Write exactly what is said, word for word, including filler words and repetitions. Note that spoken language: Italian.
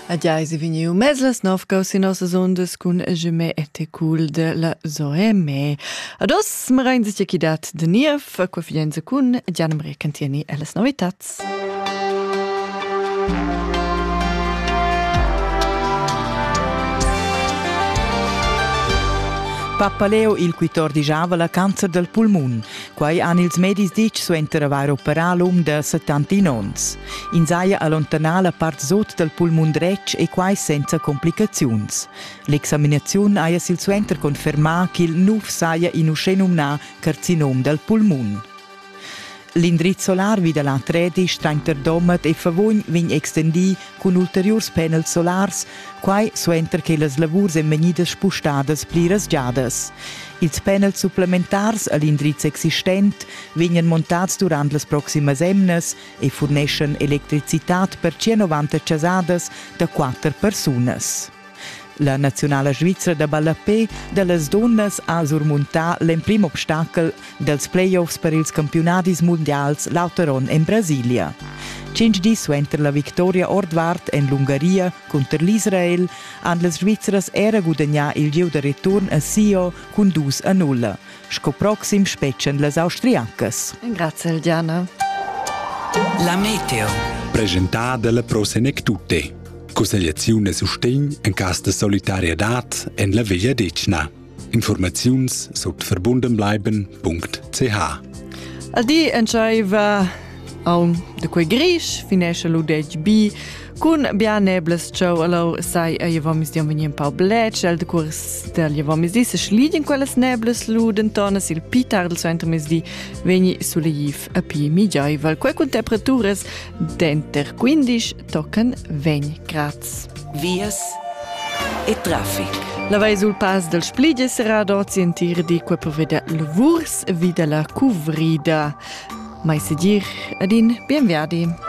Adjai si vegniu meslas nov caus in nossas ondas cun Gemè et cool de la Zoeme. Ados marein sich chidat de nief, qua fidenza cun Gianna Maria Cantieni e las novitats. Papa Leo il quattordici la cancer del pulmun, quai han ils medis dic suenter avair operà l'um de settantin ons. In saia allontanà la part sot del pulmun dretg e quai senza complicaziuns. L'examinaziun aia sil suenter confermà che il nuf saia in uscenumnà carcinom del pulmun. L'indrizzo solar vida la tredi strainter domet e favogn vegn extendi cun ulteriors panels solars, quai suenter che las lavurs en vegnidas spustadas pli rasgiadas. Ils panels supplementars all'indrizzo existent vegnan montats durant las proximas emnas e furneschen electricitat per centonovanta chasadas da quattro persunas. La nazionala Svizra da ballapè de las donnas ha surmuntà l'emprim obstacle dels playoffs per ils campionadis mundials l'Auteron in Brasilia. Cinc dis suenter la victoria ordvart en l'Ungaria contra l'Israel han las Svizras era gudagnà il giu de return a Sio cun dus a nulla. Sco proxim specen las austriacas. Grazie Gianna. La meteo. Presentata la Prosenectute. Consigliazione sustegn en cas de solidarietà en la via decna. Informaziuns sot verbundenbleiben punkt c h. Adi entscheiva au de quei grisch finesce ludeg bi cun bia nebles ciao allo sai a jevomis di venien pau blec el de curs del jevomis di se schlidien quelles nebles luden tonas il pitar del centro mes di veni sulle jiv a pi mi giaival quei con temperaturas denter quindici tocan vegn grads. Vias e traffic. La vai sul pas del splidie sarà dort sentir di quei provveda lavurs vida la cuvrida. Mai se dir adin bienvedi.